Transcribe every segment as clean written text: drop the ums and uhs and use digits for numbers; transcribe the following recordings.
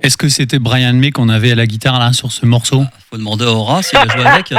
Est-ce que c'était Brian May qu'on avait à la guitare là sur ce morceau? Faut demander à Aura s'il a joué avec.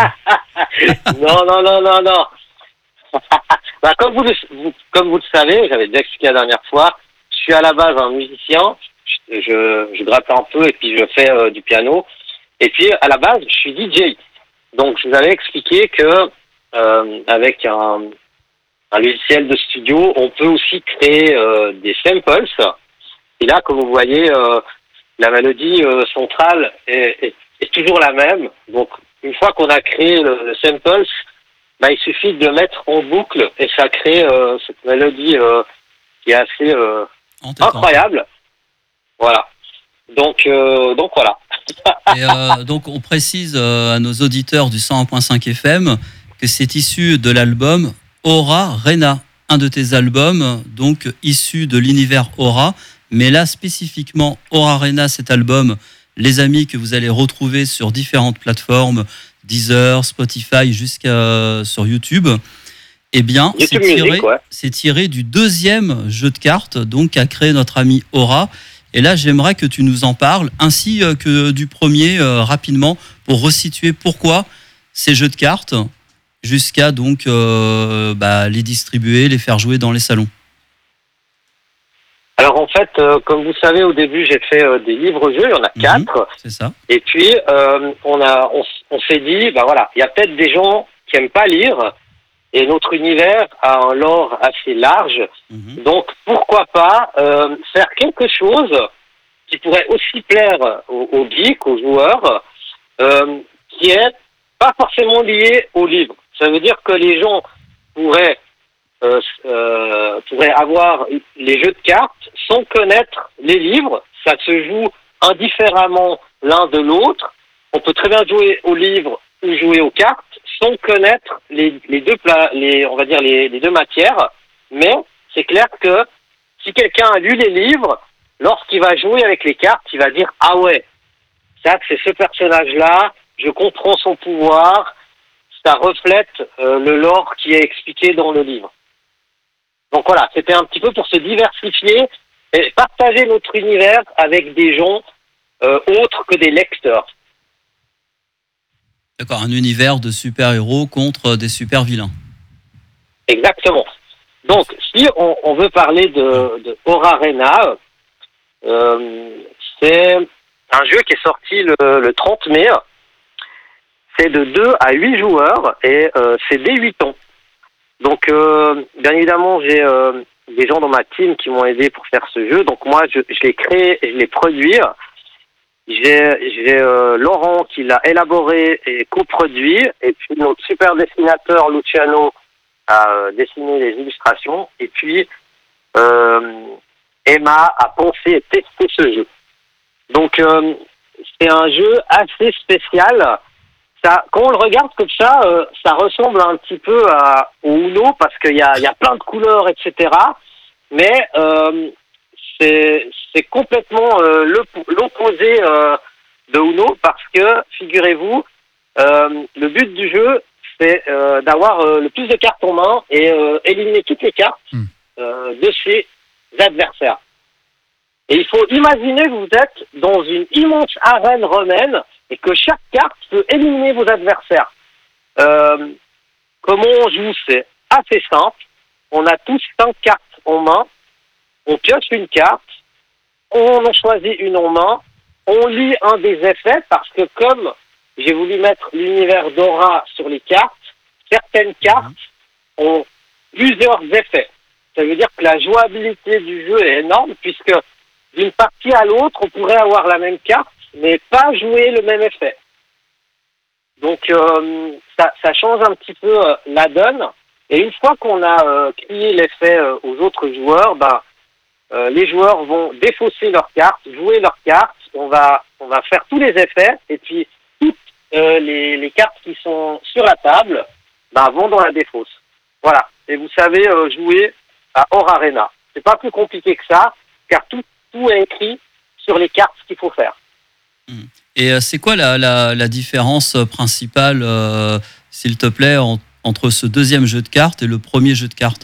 Non. Bah, comme vous le savez, j'avais déjà expliqué la dernière fois, je suis à la base un musicien, je gratte un peu et puis je fais du piano. Et puis à la base, je suis DJ. Donc je vous avais expliqué que avec un logiciel de studio, on peut aussi créer des samples. Et là, comme vous voyez, la mélodie centrale est toujours la même. Donc une fois qu'on a créé le samples, bah, il suffit de le mettre en boucle et ça crée cette mélodie qui est assez incroyable. Voilà. Donc voilà. Et donc on précise à nos auditeurs du 101.5 FM que c'est issu de l'album Aura Rena, un de tes albums, donc issu de l'univers Aura. Mais là spécifiquement Aura Rena, cet album, les amis, que vous allez retrouver sur différentes plateformes, Deezer, Spotify, jusqu'à sur YouTube. Eh bien, c'est tiré du deuxième jeu de cartes donc qu'a créé notre ami Aura. Et là, j'aimerais que tu nous en parles, ainsi que du premier, rapidement, pour resituer pourquoi ces jeux de cartes, jusqu'à donc les distribuer, les faire jouer dans les salons. Alors en fait, comme vous savez, au début, j'ai fait des livres-jeux, il y en a 4. C'est ça. Et puis, on s'est dit, bah voilà, il y a peut-être des gens qui aiment pas lire, et notre univers a un lore assez large. Donc, pourquoi pas faire quelque chose qui pourrait aussi plaire aux geeks, aux joueurs, qui est pas forcément lié au livre. Ça veut dire que les gens pourraient avoir les jeux de cartes sans connaître les livres. Ça se joue indifféremment l'un de l'autre. On peut très bien jouer aux livres ou jouer aux cartes sans connaître les deux matières. Mais c'est clair que si quelqu'un a lu les livres, lorsqu'il va jouer avec les cartes, il va dire « Ah ouais, ça c'est ce personnage-là, je comprends son pouvoir, ça reflète le lore qui est expliqué dans le livre. » Donc voilà, c'était un petit peu pour se diversifier et partager notre univers avec des gens autres que des lecteurs. D'accord, un univers de super-héros contre des super-vilains. Exactement. Donc, si on veut parler de Aura Rena, c'est un jeu qui est sorti le 30 mai. C'est de 2 à 8 joueurs et c'est dès 8 ans. Donc, bien évidemment, j'ai des gens dans ma team qui m'ont aidé pour faire ce jeu. Donc, moi, je l'ai créé et je l'ai produit. J'ai Laurent qui l'a élaboré et coproduit. Et puis, notre super dessinateur, Luciano, a dessiné les illustrations. Et puis, Emma a pensé et testé ce jeu. Donc, c'est un jeu assez spécial. Ça, quand on le regarde comme ça, ça ressemble un petit peu au Uno parce qu'il y a plein de couleurs, etc. Mais c'est complètement l'opposé de Uno parce que, figurez-vous, le but du jeu, c'est d'avoir le plus de cartes en main et éliminer toutes les cartes de ses adversaires. Et il faut imaginer que vous êtes dans une immense arène romaine et que chaque carte peut éliminer vos adversaires. Comment on joue? C'est assez simple. On a tous 5 cartes en main. On pioche une carte. On en choisit une en main. On lit un des effets parce que comme j'ai voulu mettre l'univers d'Aura sur les cartes, certaines cartes ont plusieurs effets. Ça veut dire que la jouabilité du jeu est énorme puisque d'une partie à l'autre, on pourrait avoir la même carte mais pas jouer le même effet. Donc ça change un petit peu la donne. Et une fois qu'on a crié l'effet aux autres joueurs, les joueurs vont défausser leurs cartes, jouer leurs cartes. On va faire tous les effets et puis toutes les cartes qui sont sur la table vont dans la défausse. Voilà. Et vous savez jouer à Aura Rena. C'est pas plus compliqué que ça, car tout est écrit sur les cartes qu'il faut faire. Et c'est quoi la différence principale, s'il te plaît, entre ce deuxième jeu de cartes et le premier jeu de cartes?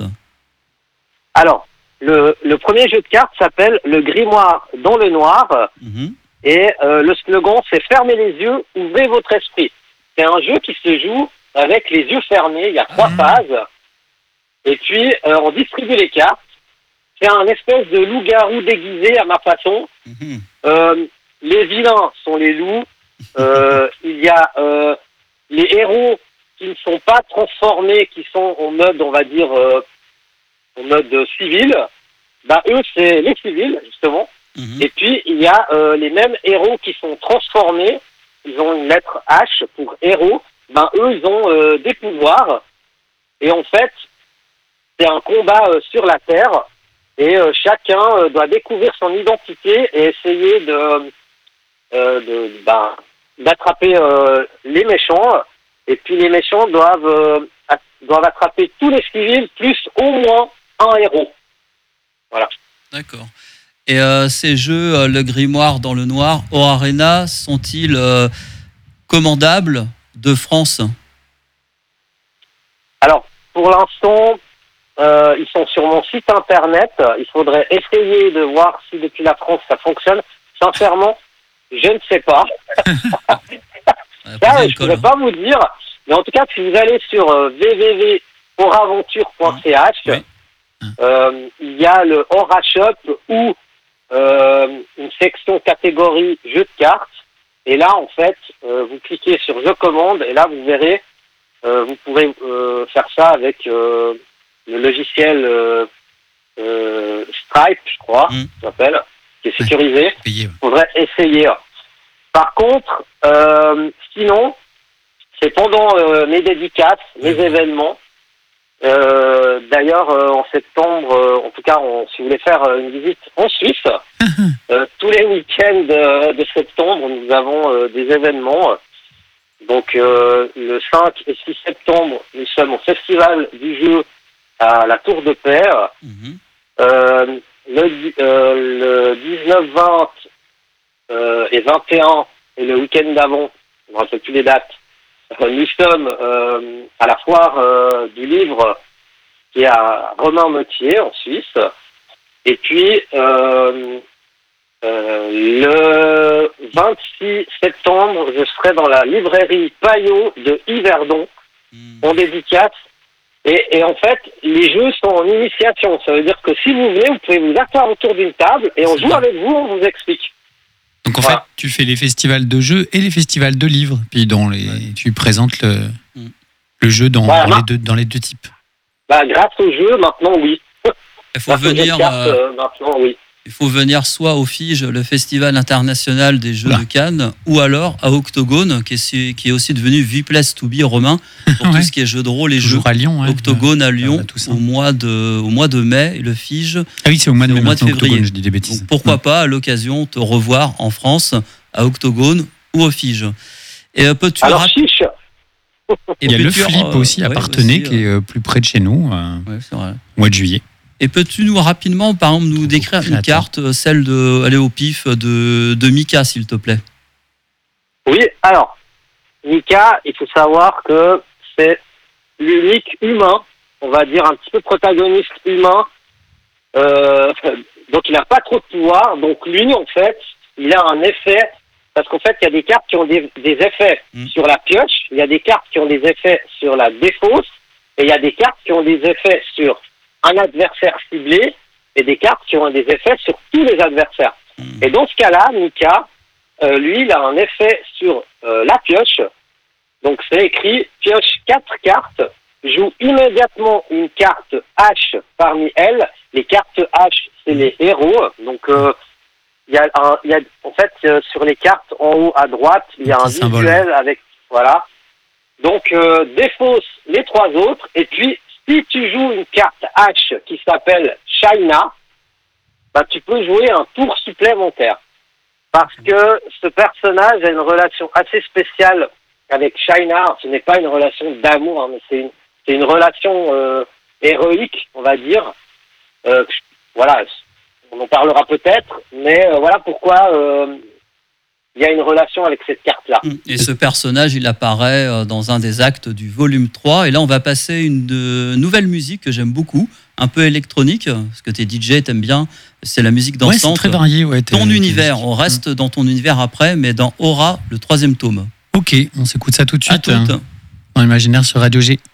Alors, le premier jeu de cartes s'appelle le Grimoire dans le noir. Et le slogan, c'est « Fermez les yeux, ouvrez votre esprit ». C'est un jeu qui se joue avec les yeux fermés. Il y a 3 phases. Et puis, on distribue les cartes. C'est un espèce de loup-garou déguisé à ma façon. Les vilains sont les loups. Il y a les héros qui ne sont pas transformés, qui sont en mode, on va dire, en mode civil. Bah, eux, c'est les civils, justement. Et puis, il y a les mêmes héros qui sont transformés. Ils ont une lettre H pour héros. Ben, eux, ils ont des pouvoirs. Et en fait, c'est un combat sur la Terre. Et chacun doit découvrir son identité et essayer d'attraper les méchants. Et puis, les méchants doivent attraper tous les civils, plus au moins un héros. Voilà. D'accord. Et ces jeux, le grimoire dans le noir, Aura Arena, sont-ils commandables de France? Alors, pour l'instant, ils sont sur mon site internet. Il faudrait essayer de voir si depuis la France ça fonctionne. Sincèrement, je ne sais pas. Ça, je ne pourrais pas vous dire. Mais en tout cas, si vous allez sur www.auraventure.ch, il y a le Aura Shop ou une section catégorie jeux de cartes. Et là, en fait, vous cliquez sur je commande et là, vous verrez, vous pourrez faire ça avec le logiciel Stripe, je crois, ça s'appelle, qui est sécurisé. Il faudrait essayer. Par contre, sinon, c'est pendant mes dédicaces, mes événements. D'ailleurs, en septembre, en tout cas, si vous voulez faire une visite en Suisse, tous les week-ends de septembre, nous avons des événements. Donc, le 5 et 6 septembre, nous sommes au Festival du jeu à la Tour de Paix. Le 19, 20 et 21, et le week-end d'avant, je ne me rappelle plus les dates, nous sommes à la foire du livre qui est à Romain-Motier en Suisse. Et puis le 26 septembre, je serai dans la librairie Payot de Yverdon en dédicace. Et en fait, les jeux sont en initiation. Ça veut dire que si vous voulez, vous pouvez vous asseoir autour d'une table et on joue avec vous, on vous explique. Donc en fait, tu fais les festivals de jeux et les festivals de livres, puis tu présentes le jeu dans les deux types. Grâce au jeu, maintenant, oui. Il faut venir. Maintenant, oui. Il faut venir soit au FIGE, le Festival international des Jeux de Cannes, ou alors à Octogone, qui est aussi devenu Viplace to be romain, pour tout ce qui est jeux de rôle et jeux. À Lyon. Octogone à Lyon, au mois de mai, et le FIGE. Ah oui, c'est au mois de mai, février. Octogone, je dis des bêtises. Donc, pourquoi pas, à l'occasion, te revoir en France, à Octogone ou au FIGE. Et peux-tu chiche. Il y a le Flip aussi à Parthenay, qui est plus près de chez nous, c'est vrai. au mois de juillet. Et peux-tu nous rapidement, par exemple, nous décrire une carte, celle aller au pif de Mika, s'il te plaît? Oui, alors, Mika, il faut savoir que c'est l'unique humain, on va dire un petit peu protagoniste humain, donc il n'a pas trop de pouvoir, donc lui, en fait, il a un effet, parce qu'en fait, il y a des cartes qui ont des effets sur la pioche, il y a des cartes qui ont des effets sur la défausse, et il y a des cartes qui ont des effets sur un adversaire ciblé et des cartes qui ont des effets sur tous les adversaires. Et dans ce cas-là, Mika, lui, il a un effet sur la pioche. Donc, c'est écrit « Pioche 4 cartes, joue immédiatement une carte H parmi elles. » Les cartes H, c'est les héros. Donc, il y a en fait, sur les cartes, en haut à droite, il y a un visuel avec... Voilà. Donc, défausse les 3 autres, et puis, si tu joues une carte H qui s'appelle Shaina, tu peux jouer un tour supplémentaire. Parce que ce personnage a une relation assez spéciale avec Shaina. Ce n'est pas une relation d'amour, mais c'est une relation héroïque, on va dire. Voilà, on en parlera peut-être, mais voilà pourquoi il y a une relation avec cette carte-là. Et ce personnage, il apparaît dans un des actes du volume 3. Et là, on va passer une nouvelle musique que j'aime beaucoup, un peu électronique, parce que t'es DJ, t'aimes bien, c'est la musique dansante. Ouais, c'est très varié. Ouais, ton univers, on reste dans ton univers après, mais dans Aura, le 3e tome. Ok, on s'écoute ça tout de suite. À toutes. Dans l'imaginaire sur Radio G.